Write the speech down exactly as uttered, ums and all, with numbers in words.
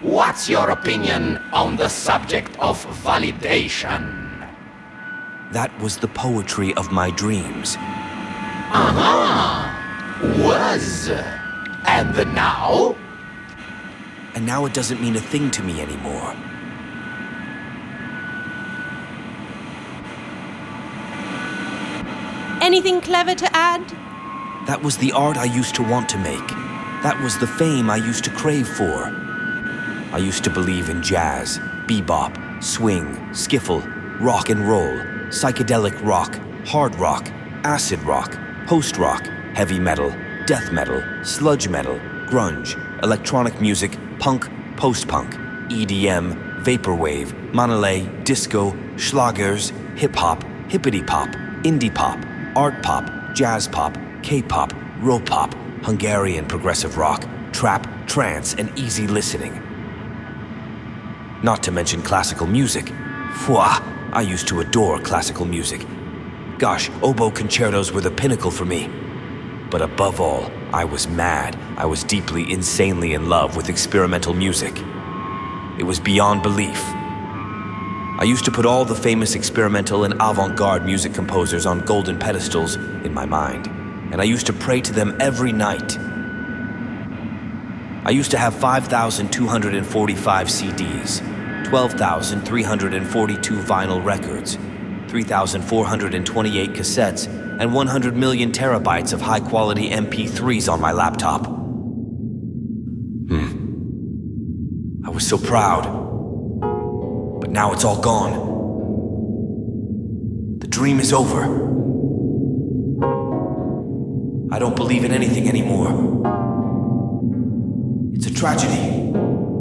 What's your opinion on the subject of validation? That was the poetry of my dreams. Uh-huh. Was. And the now? And now it doesn't mean a thing to me anymore. Anything clever to add? That was the art I used to want to make. That was the fame I used to crave for. I used to believe in jazz, bebop, swing, skiffle, rock and roll, psychedelic rock, hard rock, acid rock, post-rock, heavy metal, death metal, sludge metal, grunge, electronic music, punk, post-punk, E D M, vaporwave, manolé, disco, schlagers, hip-hop, hippity-pop, indie-pop, art pop, jazz pop, K-pop, Ro-pop, Hungarian progressive rock, trap, trance, and easy listening. Not to mention classical music. Fwah! I used to adore classical music. Gosh, oboe concertos were the pinnacle for me. But above all, I was mad. I was deeply, insanely in love with experimental music. It was beyond belief. I used to put all the famous experimental and avant-garde music composers on golden pedestals in my mind, and I used to pray to them every night. I used to have five thousand two hundred forty-five C Ds, twelve thousand three hundred forty-two vinyl records, three thousand four hundred twenty-eight cassettes, and one hundred million terabytes of high-quality M P threes on my laptop. Hmm. I was so proud. But now it's all gone. The dream is over. I don't believe in anything anymore. It's a tragedy.